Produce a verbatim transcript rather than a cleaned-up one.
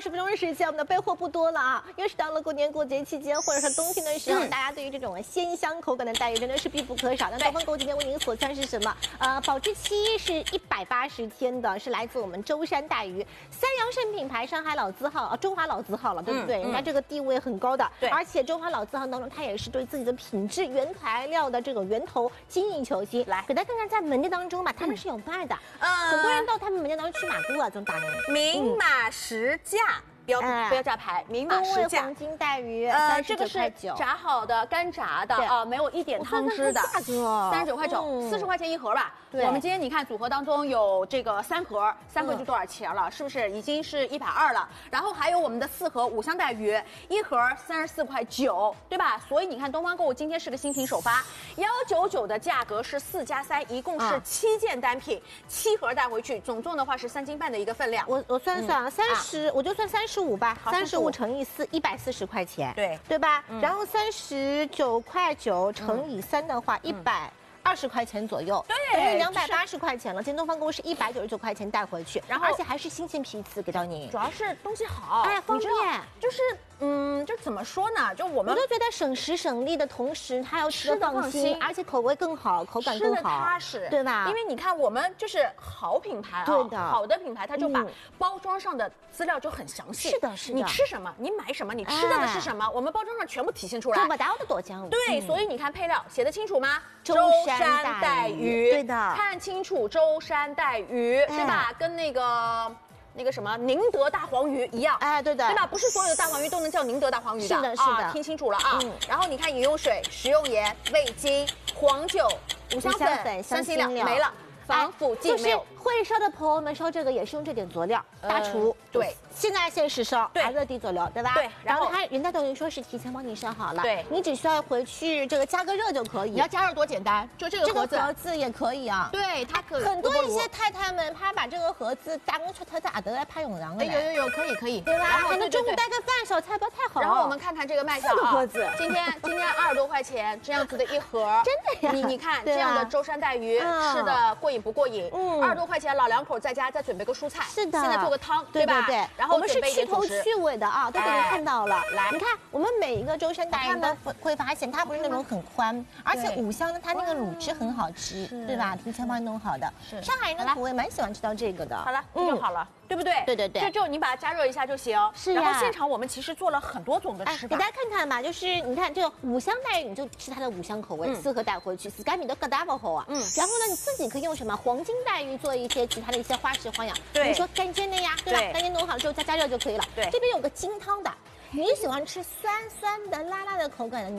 十分钟的时间，我们的备货不多了啊，因为是到了过年过节期间，或者说冬天的时候，嗯、大家对于这种鲜香口感的带鱼真的是必不可少。那东方购今天为您所算是什么？呃，保质期是一百八十天的，是来自我们舟山带鱼，三阳盛品牌上海老字号啊，中华老字号了，对不对？嗯、人家这个地位很高的，对，而且中华老字号当中，它也是对自己的品质、原材料的这个源头精益求精。来，给大家看看在门店当中嘛，他们是有卖的，嗯，很多人到他们门店当中去买过啊，这种大人明码实价。标标价牌，明码实价。 黄金带鱼， 呃，这个是炸好的、干炸的啊，没有一点汤汁的， 价格三十九块九，四十块钱一盒吧。对，我们今天你看组合当中有这个三盒，三盒就多少钱了？是不是已经是一百二了？然后还有我们的四盒五香带鱼，一盒三十四块九，对吧？所以你看东方购物今天是个新品首发，幺九九的价格是四加三，一共是七件单品，七盒带回去，总重的话是三斤半的一个分量。 我我算算啊，三十，我就算三十。十五吧，三十五乘以四，一百四十块钱， 对对吧？嗯、然后三十九块九乘以三的话，一百二十块钱左右， 对， 等于两百八十块钱了。京东方购物是一百九十九块钱带回去，然后而且还是新鲜批次给到您， 主要是东西好， 哎，方便， 就是。嗯，就怎么说呢？就我们我都觉得省时省力的同时，它要吃的放心，而且口味更好，口感更好， 踏实， 对吧？ 因为你看，我们就是好品牌啊， 对的， 好的品牌，它就把包装上的资料就很详细。 是的，是的。 你吃什么？你买什么？你吃到的是什么？我们包装上全部体现出来。 这么大的多酱。 对，所以你看配料写得清楚吗？ 舟山带鱼， 对的，看清楚舟山带鱼，对吧？跟那个。那个什么宁德大黄鱼一样， 哎，对的， 对吧？不是所有的大黄鱼都能叫宁德大黄鱼的， 是的，是的， 啊、听清楚了啊。嗯、然后你看饮用水、食用盐、味精、黄酒、五香粉、香辛料没了，防腐剂没有。 会烧的朋友们烧这个也是用这点佐料，大厨对， 现在限时烧，还热地佐料，对吧？ 对， 然后它人家等于说是提前帮你烧好了， 对， 你只需要回去这个加个热就可以。 你要加热多简单，就这个盒子， 这个盒子也可以啊。 对，它可很多一些太太们，她把这个盒子打工出，她在阿德来拍永阳的， 有有有，可以可以， 对吧？可能中午带个饭，小菜不要太好。 然后我们看看这个卖相啊， 盒子， 今天今天二十多块钱这样子的一盒， 真的呀？ 你你看这样的舟山带鱼吃的过瘾不过瘾？嗯，二十多块钱老两口在家再准备个蔬菜， 是的， 现在做个汤， 对吧？ 对， 然后我们是去头去尾的啊，都给您看到了。 来， 你看我们每一个舟山带鱼都会发现，它不是那种很宽，而且五香呢，它那个卤汁很好吃，对吧？提前帮你弄好的。是上海人的口味蛮喜欢吃到这个的。 好了，这就好了。对不对？ 对对对， 就就你把它加热一下就行。 是呀。 然后现场我们其实做了很多种的吃法， 给大家看看吧。就是你看这个五香带鱼，你就吃它的五香口味，四盒带回去，四干米都疙瘩不好啊。嗯。然后呢，你自己可以用什么黄金带鱼做一些其他的一些花式花样，比如说干煎的呀，对吧？干煎弄好了之后再加热就可以了。对。这边有个金汤的，你喜欢吃酸酸的、辣辣的口感的。